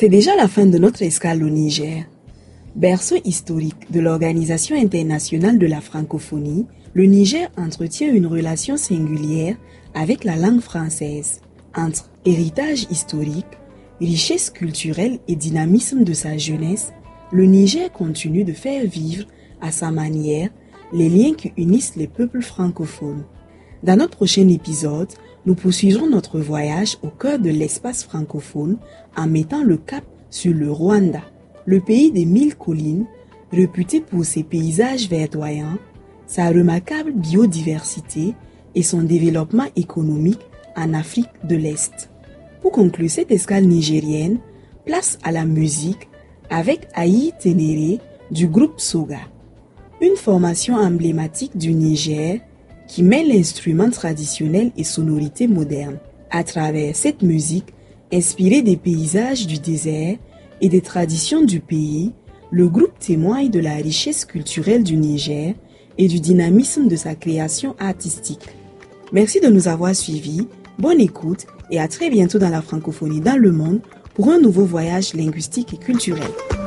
C'est déjà la fin de notre escale au Niger. Berceau historique de l'Organisation internationale de la francophonie, le Niger entretient une relation singulière avec la langue française. Entre héritage historique, richesse culturelle et dynamisme de sa jeunesse, le Niger continue de faire vivre, à sa manière, les liens qui unissent les peuples francophones. Dans notre prochain épisode, nous poursuivrons notre voyage au cœur de l'espace francophone en mettant le cap sur le Rwanda, le pays des 1000 collines, réputé pour ses paysages verdoyants, sa remarquable biodiversité et son développement économique en Afrique de l'Est. Pour conclure cette escale nigérienne, place à la musique avec Aïe Ténéré du groupe Soga, une formation emblématique du Niger qui mêle l'instrument traditionnel et sonorités modernes. À travers cette musique, inspirée des paysages du désert et des traditions du pays, le groupe témoigne de la richesse culturelle du Niger et du dynamisme de sa création artistique. Merci de nous avoir suivis, bonne écoute et à très bientôt dans la francophonie dans le monde pour un nouveau voyage linguistique et culturel.